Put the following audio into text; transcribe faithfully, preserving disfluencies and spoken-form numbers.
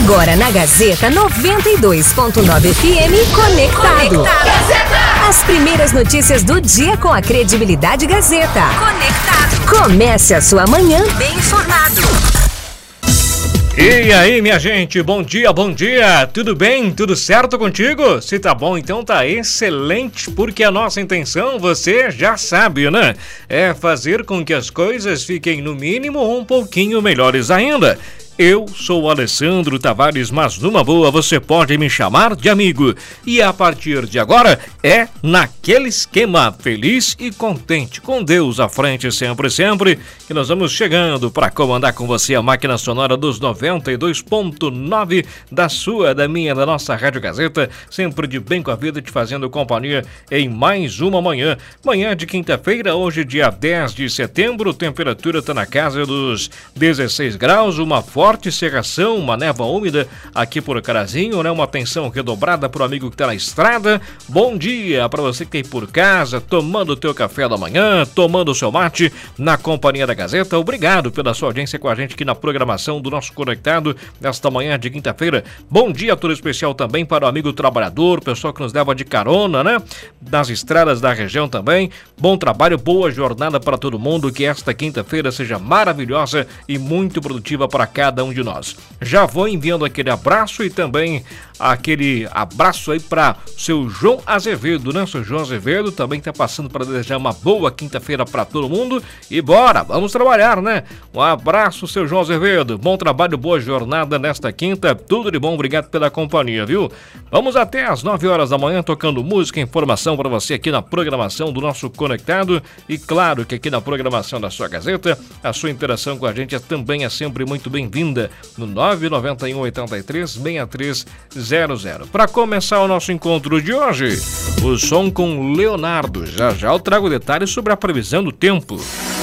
Agora na Gazeta noventa e dois ponto nove F M, Conectado. Conectado. As primeiras notícias do dia com a credibilidade Gazeta. Conectado. Comece a sua manhã bem informado. E aí, minha gente, bom dia, bom dia, tudo bem? Tudo certo contigo? Se tá bom, então tá excelente, porque a nossa intenção, você já sabe, né? É fazer com que as coisas fiquem no mínimo um pouquinho melhores ainda. Eu sou o Alessandro Tavares, mas numa boa você pode me chamar de amigo. E a partir de agora é naquele esquema, feliz e contente, com Deus à frente sempre, sempre, que nós vamos chegando para comandar com você a máquina sonora dos noventa e dois ponto nove da sua, da minha, da nossa Rádio Gazeta, sempre de bem com a vida, te fazendo companhia em mais uma manhã. Manhã de quinta-feira, hoje dia dez de setembro, temperatura está na casa dos dezesseis graus, uma forte Forte cerração, uma névoa úmida aqui por Carazinho, né? Uma atenção redobrada para o amigo que está na estrada. Bom dia para você que está aí por casa, tomando o teu café da manhã, tomando o seu mate na companhia da Gazeta. Obrigado pela sua audiência com a gente aqui na programação do nosso Conectado nesta manhã de quinta-feira. Bom dia todo especial também para o amigo trabalhador, pessoal que nos leva de carona, né? Nas estradas da região também. Bom trabalho, boa jornada para todo mundo, que esta quinta-feira seja maravilhosa e muito produtiva para cada um de nós. Já vou enviando aquele abraço e também aquele abraço aí para seu João Azevedo, né? Seu João Azevedo também tá passando para desejar uma boa quinta-feira para todo mundo e bora, vamos trabalhar, né? Um abraço, seu João Azevedo, bom trabalho, boa jornada nesta quinta, tudo de bom, obrigado pela companhia, viu? Vamos até às nove horas da manhã tocando música e informação para você aqui na programação do nosso Conectado e claro que aqui na programação da sua Gazeta, a sua interação com a gente é, também é sempre muito bem-vinda no nove nove um oito três seis três zero zero. Para começar o nosso encontro de hoje, o som com Leonardo. Já já eu trago detalhes sobre a previsão do tempo.